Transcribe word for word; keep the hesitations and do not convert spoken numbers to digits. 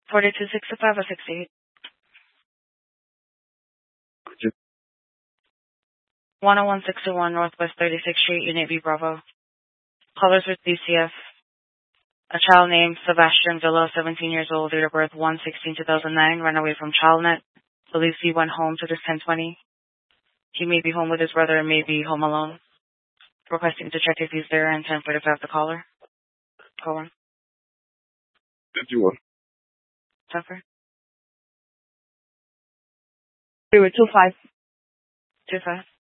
forty-two sixty-five or sixty-eight? one oh one sixty-one Northwest thirty-sixth Street, Unit B, Bravo. Colors with D C F. A child named Sebastian Villa, seventeen years old, date of birth one sixteen two thousand nine, ran away from ChildNet. Believes he went home to this ten twenty. He may be home with his brother and may be home alone. Requesting to check if he's there and ten forty-five the caller. Call on. fifty-one. Suffer. Three with two five. Two five.